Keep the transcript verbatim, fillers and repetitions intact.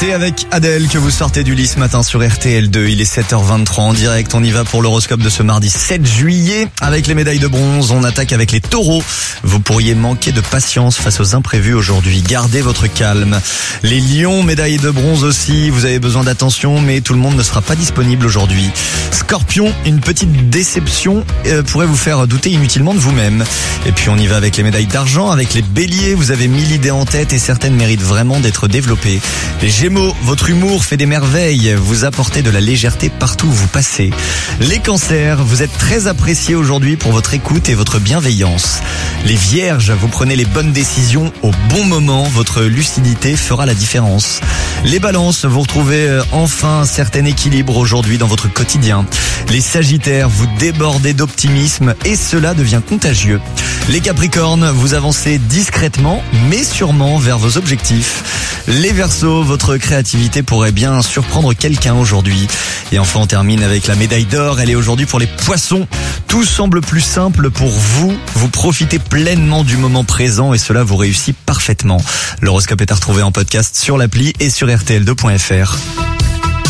C'est avec Adèle que vous sortez du lit ce matin sur R T L deux. Il est sept heures vingt-trois en direct. On y va pour l'horoscope de ce mardi sept juillet. Avec les médailles de bronze, on attaque avec les taureaux. Vous pourriez manquer de patience face aux imprévus aujourd'hui. Gardez votre calme. Les lions, médailles de bronze aussi. Vous avez besoin d'attention, mais tout le monde ne sera pas disponible aujourd'hui. Scorpion, une petite déception euh, pourrait vous faire douter inutilement de vous-même. Et puis on y va avec les médailles d'argent. Avec les béliers, vous avez mille idées en tête et certaines méritent vraiment d'être développées. Les Gémeaux, votre humour fait des merveilles, vous apportez de la légèreté partout où vous passez. Les cancers, vous êtes très appréciés aujourd'hui pour votre écoute et votre bienveillance. Les vierges, vous prenez les bonnes décisions au bon moment, votre lucidité fera la différence. Les balances, vous retrouvez enfin un certain équilibre aujourd'hui dans votre quotidien. Les sagittaires, vous débordez d'optimisme et cela devient contagieux. Les capricornes, vous avancez discrètement mais sûrement vers vos objectifs. Les verseaux, votre créativité pourrait bien surprendre quelqu'un aujourd'hui. Et enfin on termine avec la médaille d'or, elle est aujourd'hui pour les poissons. Tout semble plus simple pour vous, vous profitez pleinement du moment présent et cela vous réussit parfaitement. L'horoscope est à retrouver en podcast sur l'appli et sur R T L deux point F R.